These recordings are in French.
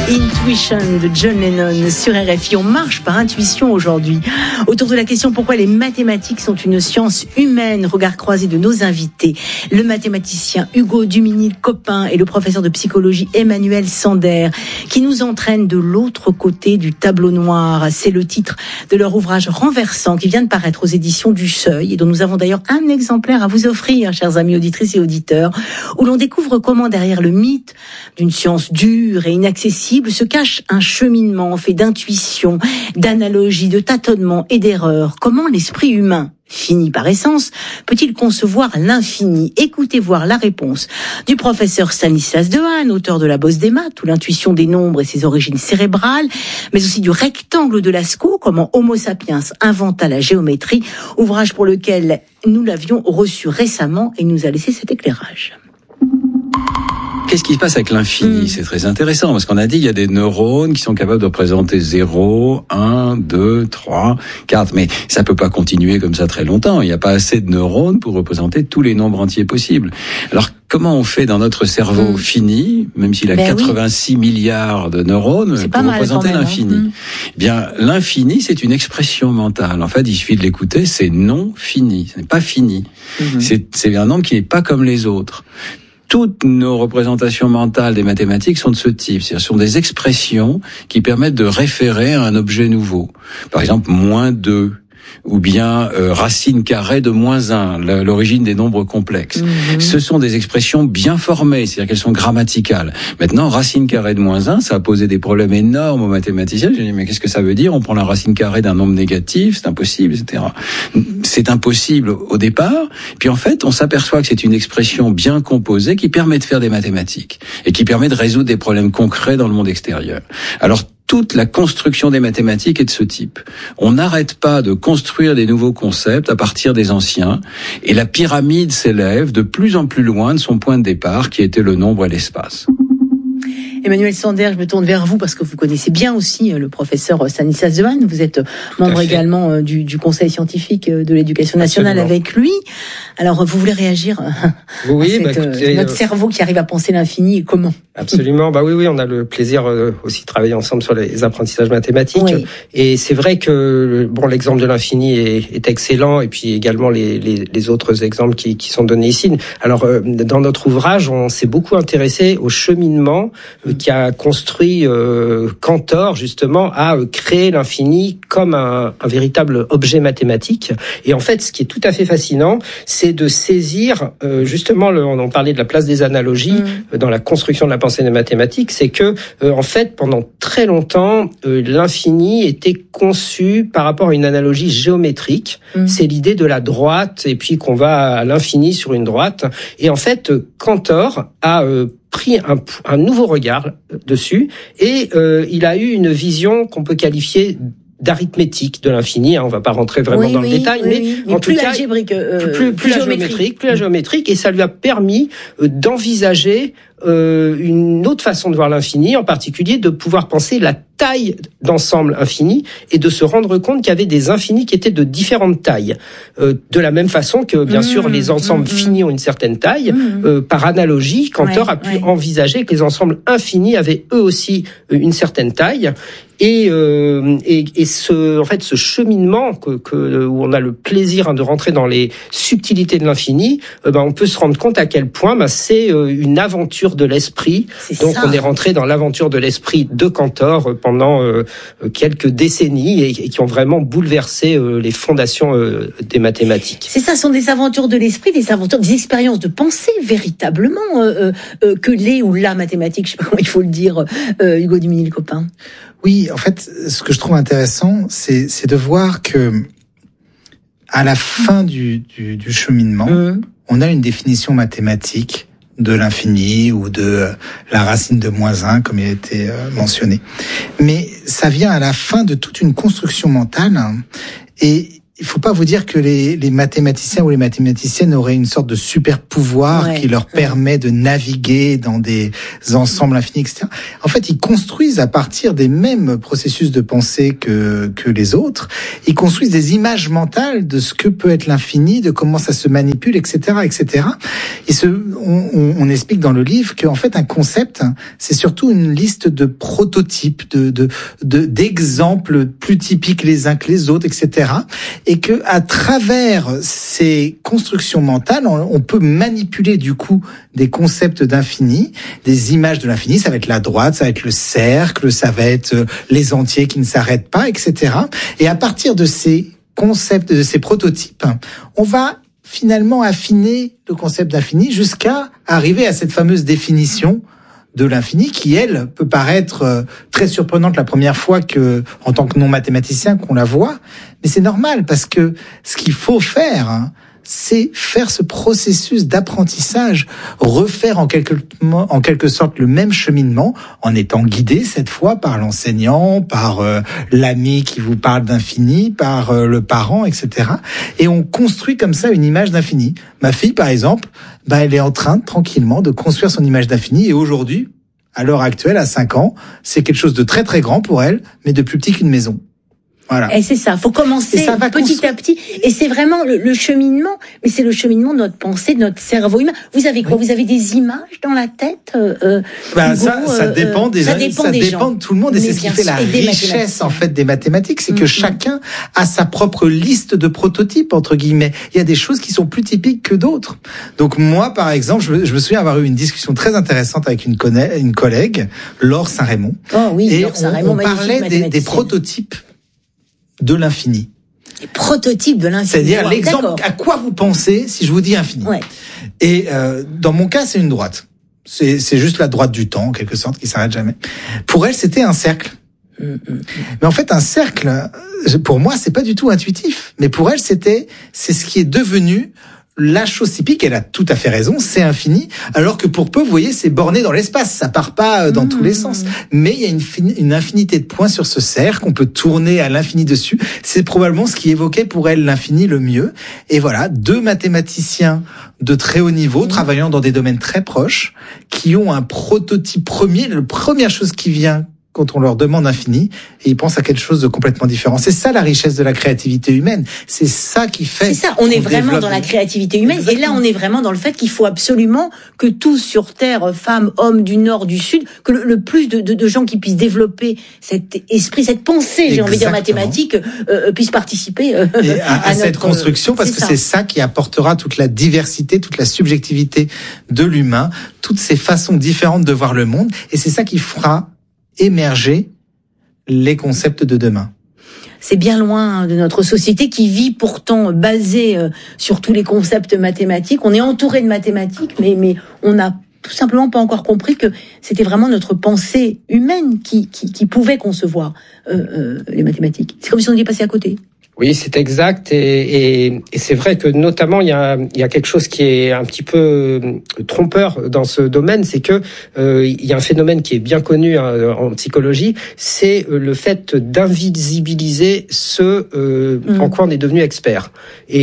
Intuition de John Lennon sur RFI. On marche par intuition aujourd'hui. Autour de la question pourquoi les mathématiques sont une science humaine. Regard croisé de nos invités. Le mathématicien Hugo Duminil-Copin et le professeur de psychologie Emmanuel Sander qui nous entraînent de l'autre côté du tableau noir. C'est le titre de leur ouvrage renversant qui vient de paraître aux éditions du Seuil et dont nous avons d'ailleurs un exemplaire à vous offrir, chers amis auditrices et auditeurs, où l'on découvre comment derrière le mythe d'une science dure et inaccessible se cache un cheminement fait d'intuition, d'analogie, de tâtonnement et d'erreur. Comment l'esprit humain, fini par essence, peut-il concevoir l'infini? Écoutez voir la réponse du professeur Stanislas Dehaene, auteur de La Bosse des maths, ou l'intuition des nombres et ses origines cérébrales, mais aussi du rectangle de Lascaux, comment Homo sapiens inventa la géométrie, ouvrage pour lequel nous l'avions reçu récemment et nous a laissé cet éclairage. Qu'est-ce qui se passe avec l'infini? C'est très intéressant, parce qu'on a dit il y a des neurones qui sont capables de représenter 0, 1, 2, 3, 4, mais ça peut pas continuer comme ça très longtemps. Il n'y a pas assez de neurones pour représenter tous les nombres entiers possibles. Alors, comment on fait dans notre cerveau fini, même s'il a 86 milliards de neurones, pour représenter l'infini? Eh bien, l'infini, c'est une expression mentale. En fait, il suffit de l'écouter, c'est non fini, ce n'est pas fini. C'est un nombre qui n'est pas comme les autres. Toutes nos représentations mentales des mathématiques sont de ce type. C'est-à-dire, ce sont des expressions qui permettent de référer à un objet nouveau. Par exemple, -2. Ou bien racine carrée de -1, l'origine des nombres complexes. Ce sont des expressions bien formées, c'est-à-dire qu'elles sont grammaticales. Maintenant, racine carrée de -1, ça a posé des problèmes énormes aux mathématiciens. J'ai dit, mais qu'est-ce que ça veut dire? On prend la racine carrée d'un nombre négatif, c'est impossible, etc. C'est impossible au départ. Puis en fait, on s'aperçoit que c'est une expression bien composée qui permet de faire des mathématiques et qui permet de résoudre des problèmes concrets dans le monde extérieur. Alors, toute la construction des mathématiques est de ce type. On n'arrête pas de construire des nouveaux concepts à partir des anciens, et la pyramide s'élève de plus en plus loin de son point de départ, qui était le nombre et l'espace. Emmanuel Sander, je me tourne vers vous parce que vous connaissez bien aussi le professeur Stanislas Dehaene. Vous êtes membre également du conseil scientifique de l'éducation nationale avec lui. Alors, vous voulez réagir à notre cerveau qui arrive à penser l'infini et comment? Absolument. Oui, on a le plaisir aussi de travailler ensemble sur les apprentissages mathématiques. Oui. Et c'est vrai que l'exemple de l'infini est excellent, et puis également les autres exemples qui sont donnés ici. Alors, dans notre ouvrage, on s'est beaucoup intéressé au cheminement qui a construit Cantor, justement, à créer l'infini comme un véritable objet mathématique. Et en fait, ce qui est tout à fait fascinant, c'est de saisir, justement, on parlait de la place des analogies dans la construction de la pensée des mathématiques, c'est que, en fait, pendant très longtemps, l'infini était conçu par rapport à une analogie géométrique. C'est l'idée de la droite, et puis qu'on va à l'infini sur une droite. Et en fait, Cantor a pris un nouveau regard dessus, et il a eu une vision qu'on peut qualifier d'arithmétique de l'infini. On va pas rentrer vraiment dans le détail, mais en tout cas, plus la géométrique, et ça lui a permis d'envisager une autre façon de voir l'infini, en particulier de pouvoir penser la taille d'ensemble infini et de se rendre compte qu'il y avait des infinis qui étaient de différentes tailles. De la même façon que, bien sûr, les ensembles finis ont une certaine taille, par analogie, Cantor a pu envisager que les ensembles infinis avaient eux aussi une certaine taille. Et ce cheminement où on a le plaisir de rentrer dans les subtilités de l'infini, on peut se rendre compte à quel point c'est une aventure de l'esprit. Donc on est rentré dans l'aventure de l'esprit de Cantor pendant quelques décennies, et qui ont vraiment bouleversé les fondations des mathématiques. C'est ça, ce sont des aventures de l'esprit, des expériences de pensée véritablement que les ou la mathématique, je sais pas comment il faut le dire, Hugo Duminil-Copin. Oui, en fait, ce que je trouve intéressant, c'est de voir que à la fin du cheminement, on a une définition mathématique de l'infini ou de la racine de -1, comme il a été mentionné. Mais ça vient à la fin de toute une construction mentale, et il faut pas vous dire que les mathématiciens ou les mathématiciennes auraient une sorte de super pouvoir qui leur permet de naviguer dans des ensembles infinis, etc. En fait, ils construisent à partir des mêmes processus de pensée que les autres. Ils construisent des images mentales de ce que peut être l'infini, de comment ça se manipule, etc., etc. on explique dans le livre qu'en fait un concept, c'est surtout une liste de prototypes, d'exemples plus typiques les uns que les autres, etc. Et que à travers ces constructions mentales, on peut manipuler du coup des concepts d'infini, des images de l'infini. Ça va être la droite, ça va être le cercle, ça va être les entiers qui ne s'arrêtent pas, etc. Et à partir de ces concepts, de ces prototypes, on va finalement affiner le concept d'infini jusqu'à arriver à cette fameuse définition de l'infini qui, elle, peut paraître très surprenante la première fois que, en tant que non-mathématicien, qu'on la voit. Mais c'est normal parce que ce qu'il faut faire, c'est faire ce processus d'apprentissage, refaire en quelque sorte le même cheminement, en étant guidé cette fois par l'enseignant, par l'ami qui vous parle d'infini, par le parent, etc. Et on construit comme ça une image d'infini. Ma fille, par exemple, elle est en train tranquillement de construire son image d'infini, et aujourd'hui, à l'heure actuelle, à 5 ans, c'est quelque chose de très très grand pour elle, mais de plus petit qu'une maison. Voilà. Et c'est ça, faut commencer petit à petit. Et c'est vraiment le cheminement, mais c'est le cheminement de notre pensée, de notre cerveau humain. Vous avez quoi? Vous avez des images dans la tête ça dépend des gens. Ça dépend de tout le monde, et c'est ce qui fait la richesse en fait des mathématiques, c'est que chacun a sa propre liste de prototypes entre guillemets. Il y a des choses qui sont plus typiques que d'autres. Donc moi, par exemple, je me souviens avoir eu une discussion très intéressante avec une collègue, Laure Saint-Raymond. Oh oui, et Laure Saint-Raymond, on parlait des prototypes de l'infini. Les prototypes de l'infini. C'est-à-dire l'exemple, à quoi vous pensez si je vous dis infini. Ouais. Et dans mon cas, c'est une droite. C'est juste la droite du temps, en quelque sorte, qui s'arrête jamais. Pour elle, c'était un cercle. Mais en fait, un cercle, pour moi, c'est pas du tout intuitif. Mais pour elle, c'est ce qui est devenu la chose typique. Elle a tout à fait raison, c'est infini. Alors que pour peu, vous voyez, c'est borné dans l'espace. Ça part pas dans tous les sens. Mais il y a une infinité de points sur ce cercle qu'on peut tourner à l'infini dessus. C'est probablement ce qui évoquait pour elle l'infini le mieux. Et voilà, 2 mathématiciens de très haut niveau, travaillant dans des domaines très proches, qui ont un prototype premier. La première chose qui vient quand on leur demande infini, et ils pensent à quelque chose de complètement différent. C'est ça la richesse de la créativité humaine. C'est ça qui fait... C'est ça, on est vraiment dans la créativité humaine. Exactement. Et là, on est vraiment dans le fait qu'il faut absolument que tous sur Terre, femmes, hommes, du Nord, du Sud, que le plus de gens qui puissent développer cet esprit, cette pensée, j'ai envie de dire mathématique, puissent participer à cette construction, parce que c'est ça qui apportera toute la diversité, toute la subjectivité de l'humain, toutes ces façons différentes de voir le monde, et c'est ça qui fera émerger les concepts de demain. C'est bien loin de notre société qui vit pourtant basée sur tous les concepts mathématiques. On est entouré de mathématiques, mais on n'a tout simplement pas encore compris que c'était vraiment notre pensée humaine qui pouvait concevoir les mathématiques. C'est comme si on y est passé à côté. Oui, c'est exact, et c'est vrai que notamment il y a quelque chose qui est un petit peu trompeur dans ce domaine, c'est que il y a un phénomène qui est bien connu en psychologie, c'est le fait d'invisibiliser ce en quoi on est devenu expert.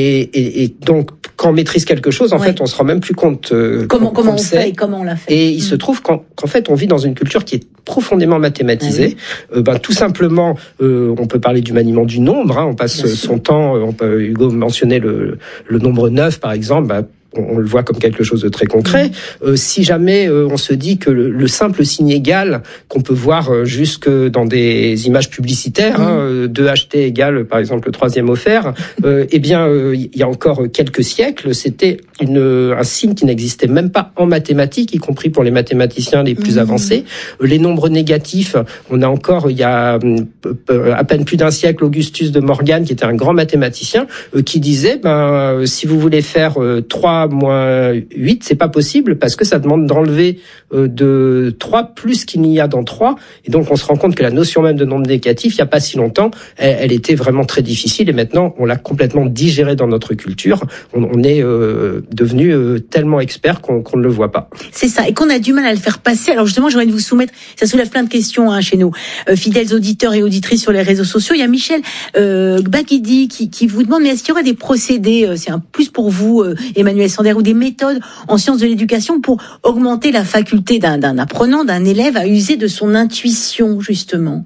Et donc quand on maîtrise quelque chose, en fait, on se rend même plus compte comment on fait et comment on l'a fait. Et il se trouve qu'en fait, on vit dans une culture qui est profondément mathématisée. Tout simplement, on peut parler du maniement du nombre. On passe son temps. Hugo mentionnait le nombre 9, par exemple. On le voit comme quelque chose de très concret. Si jamais on se dit que le simple signe égal qu'on peut voir jusque dans des images publicitaires, 2HT égale par exemple le 3e offert, eh bien il y a encore quelques siècles, c'était un signe qui n'existait même pas en mathématiques, y compris pour les mathématiciens les plus avancés. Les nombres négatifs, on a encore il y a à peine plus d'un siècle Augustus de Morgane, qui était un grand mathématicien, qui disait si vous voulez faire 3 moins 8, c'est pas possible parce que ça demande d'enlever de 3 plus qu'il n'y a dans 3. Et donc, on se rend compte que la notion même de nombre négatif, il n'y a pas si longtemps, elle était vraiment très difficile. Et maintenant, on l'a complètement digérée dans notre culture. On est devenu tellement expert qu'on ne le voit pas. C'est ça. Et qu'on a du mal à le faire passer. Alors justement, j'aimerais vous soumettre, ça soulève plein de questions chez nous, fidèles auditeurs et auditrices sur les réseaux sociaux. Il y a Michel Gbagidi qui vous demande, mais est-ce qu'il y aura des procédés, c'est un plus pour vous, Emmanuel Sanders, ou des méthodes en sciences de l'éducation pour augmenter la faculté d'un apprenant, d'un élève à user de son intuition, justement?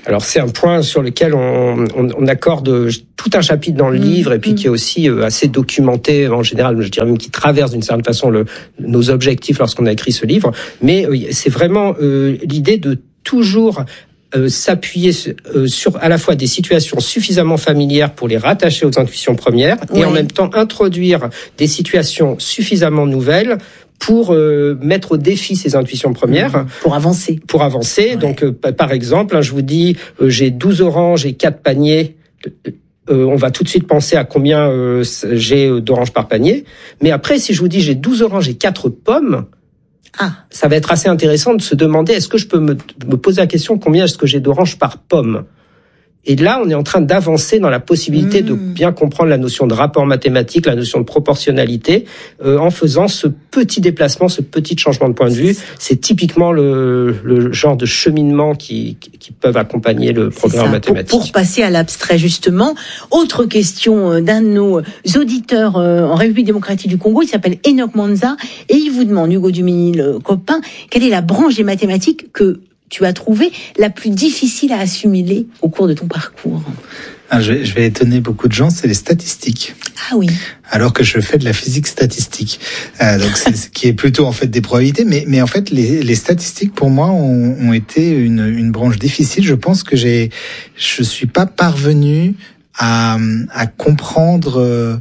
Alors c'est un point sur lequel on accorde tout un chapitre dans le livre et puis qui est aussi assez documenté en général, je dirais même qui traverse d'une certaine façon nos objectifs lorsqu'on a écrit ce livre. Mais c'est vraiment l'idée de toujours s'appuyer sur à la fois des situations suffisamment familières pour les rattacher aux intuitions premières et en même temps introduire des situations suffisamment nouvelles pour mettre au défi ces intuitions premières. Pour avancer. Ouais. Donc, par exemple, je vous dis, j'ai 12 oranges et 4 paniers. On va tout de suite penser à combien j'ai d'oranges par panier. Mais après, si je vous dis j'ai 12 oranges et 4 pommes, ça va être assez intéressant de se demander, est-ce que je peux me poser la question, combien est-ce que j'ai d'oranges par pomme ? Et là, on est en train d'avancer dans la possibilité de bien comprendre la notion de rapport mathématique, la notion de proportionnalité, en faisant ce petit déplacement, ce petit changement de point de vue. C'est typiquement le genre de cheminement qui peuvent accompagner le programme mathématique. Pour passer à l'abstrait, justement, autre question d'un de nos auditeurs en République démocratique du Congo, il s'appelle Enoch Manza, et il vous demande, Hugo Duminil, copain, quelle est la branche des mathématiques que tu as trouvé la plus difficile à assimiler au cours de ton parcours? Je vais étonner beaucoup de gens, c'est les statistiques. Ah oui. Alors que je fais de la physique statistique, donc c'est qui est plutôt en fait des probabilités, mais en fait les statistiques pour moi ont été une branche difficile. Je pense que je suis pas parvenu à comprendre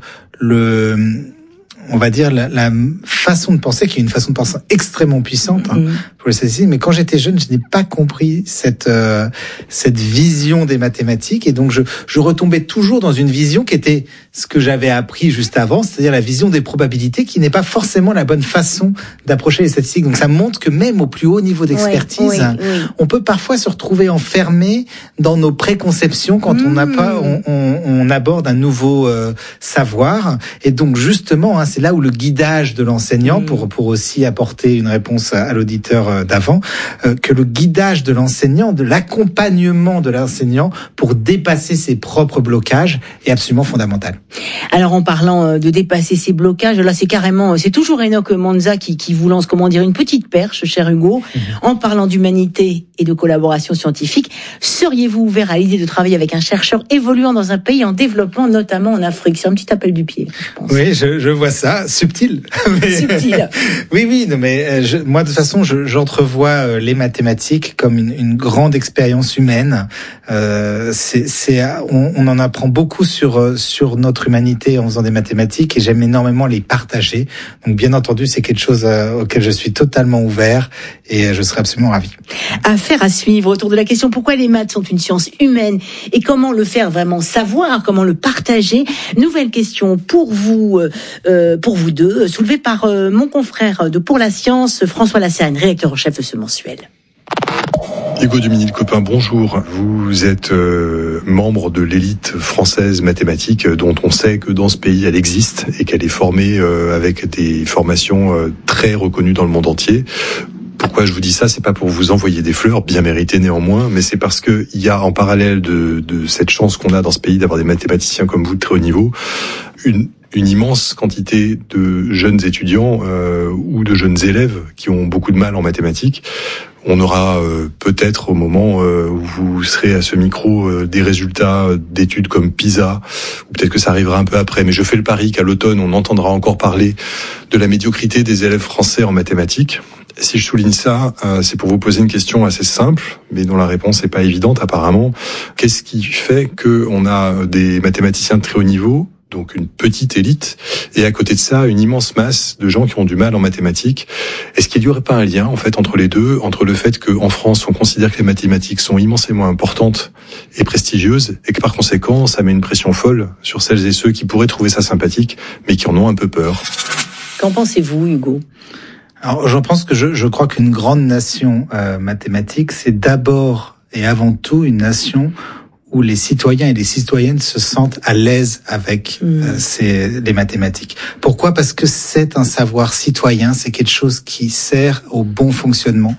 on va dire la façon de penser, qui est une façon de penser extrêmement puissante pour les statistiques. Mais quand j'étais jeune, je n'ai pas compris cette vision des mathématiques, et donc je retombais toujours dans une vision qui était ce que j'avais appris juste avant, c'est-à-dire la vision des probabilités, qui n'est pas forcément la bonne façon d'approcher les statistiques. Donc ça montre que même au plus haut niveau d'expertise, on peut parfois se retrouver enfermé dans nos préconceptions quand on aborde un nouveau savoir. Et donc justement, c'est là où le guidage de l'enseignant, pour aussi apporter une réponse à l'auditeur d'avant, que le guidage de l'enseignant, de l'accompagnement de l'enseignant pour dépasser ses propres blocages est absolument fondamental. Alors en parlant de dépasser ces blocages, là c'est toujours Enoch Manza qui vous lance, une petite perche, cher Hugo. En parlant d'humanité et de collaboration scientifique, seriez-vous ouvert à l'idée de travailler avec un chercheur évoluant dans un pays en développement, notamment en Afrique? C'est un petit appel du pied, je pense. Oui, je vois ça, subtil. Subtil. Oui, non, mais moi de toute façon, j'entrevois les mathématiques comme une grande expérience humaine. On en apprend beaucoup sur notre humanité en faisant des mathématiques, et j'aime énormément les partager. Donc bien entendu, c'est quelque chose auquel je suis totalement ouvert, et je serai absolument ravi. Affaire à suivre autour de la question pourquoi les maths sont une science humaine et comment le faire vraiment savoir, comment le partager. Nouvelle question pour vous deux, soulevée par mon confrère de Pour la Science, François Lassagne, rédacteur en chef de ce mensuel. Hugo Duminil, copain, bonjour. Vous êtes membre de l'élite française mathématique, dont on sait que dans ce pays elle existe et qu'elle est formée avec des formations très reconnues dans le monde entier. Pourquoi je vous dis ça? C'est pas pour vous envoyer des fleurs, bien méritées néanmoins, mais c'est parce que il y a en parallèle de cette chance qu'on a dans ce pays d'avoir des mathématiciens comme vous de très haut niveau, une immense quantité de jeunes étudiants ou de jeunes élèves qui ont beaucoup de mal en mathématiques. On aura peut-être au moment où vous serez à ce micro des résultats d'études comme PISA, ou peut-être que ça arrivera un peu après, mais je fais le pari qu'à l'automne, on entendra encore parler de la médiocrité des élèves français en mathématiques. Si je souligne ça, c'est pour vous poser une question assez simple, mais dont la réponse n'est pas évidente apparemment. Qu'est-ce qui fait qu'on a des mathématiciens de très haut niveau, donc une petite élite, et à côté de ça, une immense masse de gens qui ont du mal en mathématiques? Est-ce qu'il n'y aurait pas un lien, en fait, entre les deux, entre le fait qu'en France, on considère que les mathématiques sont immensément importantes et prestigieuses, et que par conséquent, ça met une pression folle sur celles et ceux qui pourraient trouver ça sympathique, mais qui en ont un peu peur? Qu'en pensez-vous, Hugo? Alors, j'en pense que je crois qu'une grande nation mathématique, c'est d'abord et avant tout une nation où les citoyens et les citoyennes se sentent à l'aise avec les mathématiques. Pourquoi? Parce que c'est un savoir citoyen, c'est quelque chose qui sert au bon fonctionnement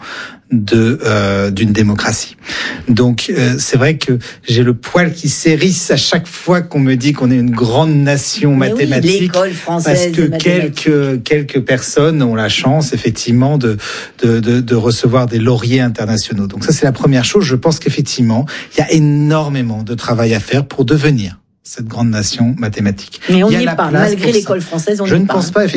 d'une démocratie. Donc c'est vrai que j'ai le poil qui s'hérisse à chaque fois qu'on me dit qu'on est une grande nation mathématique. Oui, l'école française parce que quelques personnes ont la chance effectivement de recevoir des lauriers internationaux. Donc ça c'est la première chose. Je pense qu'effectivement il y a énormément de travail à faire pour devenir cette grande nation mathématique. Mais on n'y est pas, malgré l'école française, on n'y est pas. Je ne pense pas